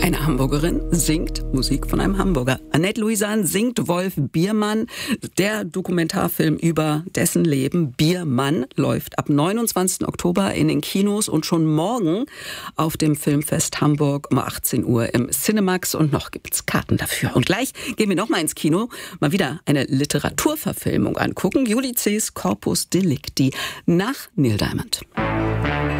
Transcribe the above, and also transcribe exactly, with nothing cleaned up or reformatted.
Eine Hamburgerin singt Musik von einem Hamburger. Annette Louisan singt Wolf Biermann. Der Dokumentarfilm über dessen Leben, Biermann, läuft ab neunundzwanzigsten Oktober in den Kinos und schon morgen auf dem Filmfest Hamburg um achtzehn Uhr im Cinemax. Und noch gibt's Karten dafür. Und gleich gehen wir noch mal ins Kino, mal wieder eine Literaturverfilmung angucken. Ulysses Corpus Delicti nach Neil Diamond.